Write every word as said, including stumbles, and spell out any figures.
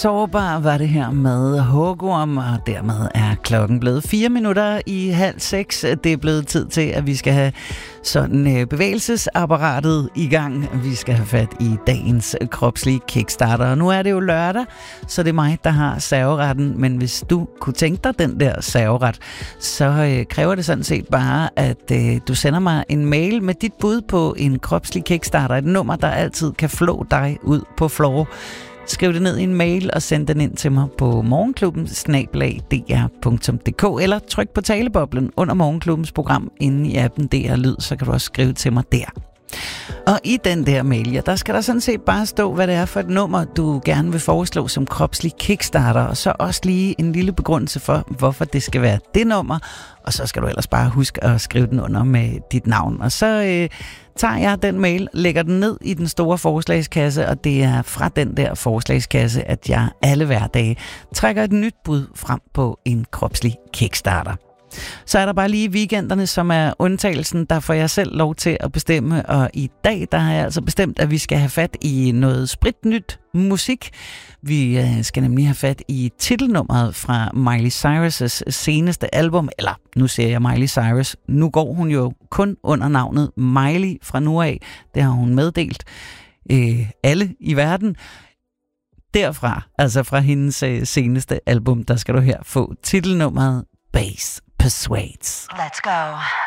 Sårbar var det her med Hugorm, og dermed er klokken blevet fire minutter i halv seks. Det er blevet tid til, at vi skal have sådan bevægelsesapparatet i gang. Vi skal have fat i dagens kropslige kickstarter. Og nu er det jo lørdag, så det er mig, der har serveretten. Men hvis du kunne tænke dig den der serveret, så øh, kræver det sådan set bare, at øh, du sender mig en mail med dit bud på en kropslig kickstarter. Et nummer, der altid kan flå dig ud på floor. Skriv det ned i en mail og send den ind til mig på morgenklubben snabel-a d r punktum d k eller tryk på taleboblen under Morgenklubbens program inde i appen D R Lyd, så kan du også skrive til mig der. Og i den der mail, ja, der skal der sådan set bare stå, hvad det er for et nummer, du gerne vil foreslå som kropslig kickstarter, og så også lige en lille begrundelse for, hvorfor det skal være det nummer, og så skal du ellers bare huske at skrive den under med dit navn. Og så øh, tager jeg den mail, lægger den ned i den store forslagskasse, og det er fra den der forslagskasse, at jeg alle hverdage trækker et nyt bud frem på en kropslig kickstarter. Så er der bare lige weekenderne, som er undtagelsen. Der får jeg selv lov til at bestemme, og i dag der har jeg altså bestemt, at vi skal have fat i noget spritnyt musik. Vi øh, skal nemlig have fat i titelnummeret fra Miley Cyrus' seneste album, eller nu siger jeg Miley Cyrus. Nu går hun jo kun under navnet Miley fra nu af. Det har hun meddelt øh, alle i verden. Derfra, altså fra hendes øh, seneste album, der skal du her få titelnummeret Bass Persuades. Let's go.